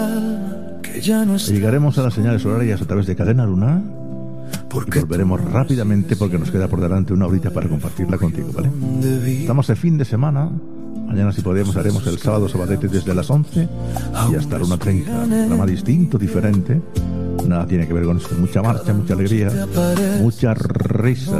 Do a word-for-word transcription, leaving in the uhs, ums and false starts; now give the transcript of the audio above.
que ya no está. Llegaremos a las señales horarias a través de Cadena Luna y volveremos rápidamente porque nos queda por delante una horita para compartirla contigo, ¿vale? Estamos de fin de semana. Mañana, si podemos, haremos el sábado sabadete desde las once y hasta la una treinta. Un programa distinto, diferente. Nada tiene que ver con eso. Mucha marcha, mucha alegría, mucha risa.